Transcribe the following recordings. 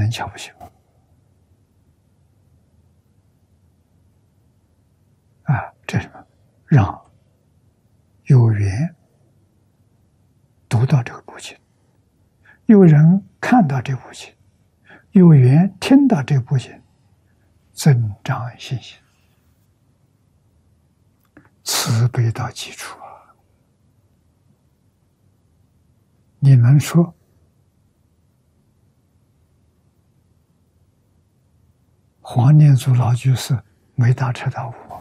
人瞧不起我。这是什么？让有缘读到这个部经，有人看到这部经，有缘听到这部经，增长信心，慈悲到基础啊！你能说黄念祖老居士没大彻大悟吗？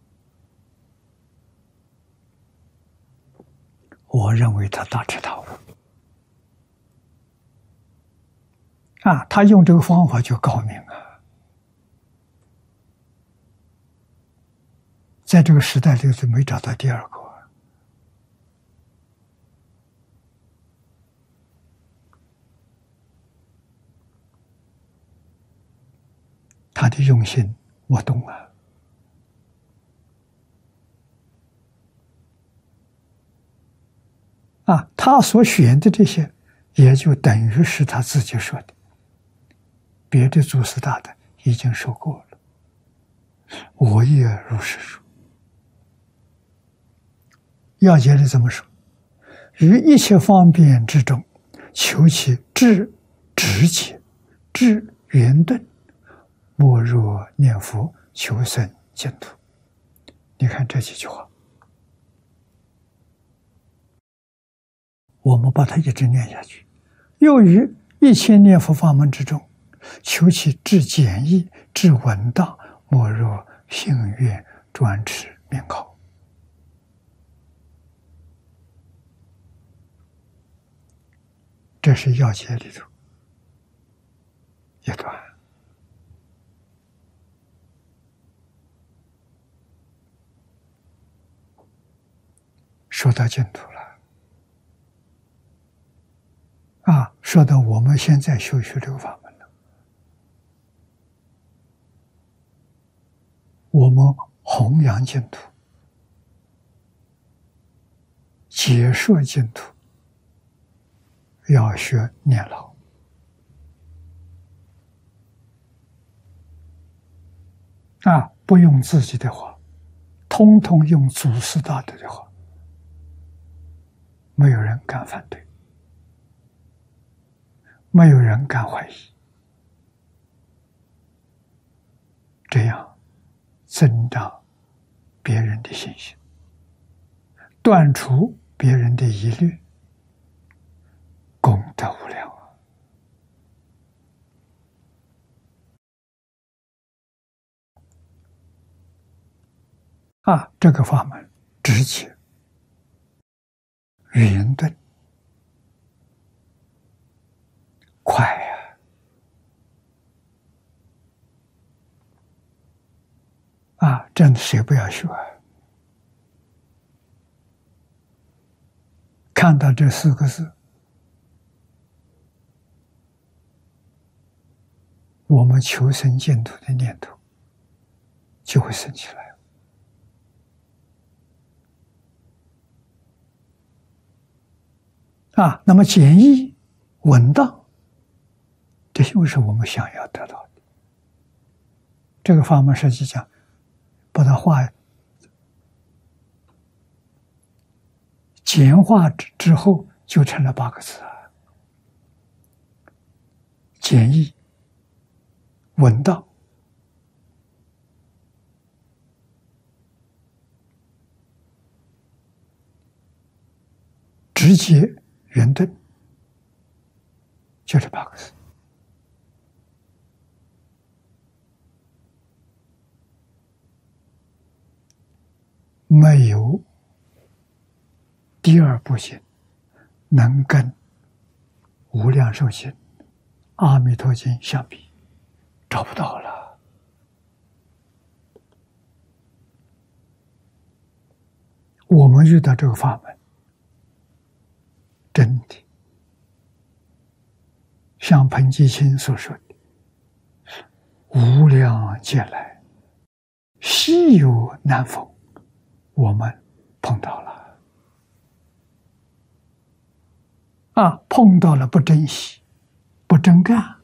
我认为他大彻大悟他用这个方法就高明啊，在这个时代里就没找到第二个。他的用心我懂他所选的这些也就等于是他自己说的，别的祖师大德已经说过了，我也如是说。要解里怎么说？于一切方便之中，求其直节，至圆顿，莫若念佛求生净土。你看这几句话，我们把它一直念下去。又于一切念佛法门之中，求其至简易，至稳当，莫若信愿专持名考。这是要解里头一段。说到净土了说到我们现在修这个法门了，我们弘扬净土，解说净土，要学念老不用自己的话，通通用祖师大德的话，没有人敢反对，没有人敢怀疑，这样增长别人的信心，断除别人的疑虑，功德无量这个法门直接圆顿快真的谁不要学看到这4个字，我们求生净土的念头就会升起来那么简易稳当，这就是我们想要得到的。这个法门实际上把它简化之后就成了8个字简易稳当，直接圆顿，就这8个字。没有第二部经能跟无量寿经、阿弥陀经相比，找不到了。我们遇到这个法门，真的像彭基清所说的，无量劫来稀有难逢，我们碰到了碰到了不珍惜，不真干，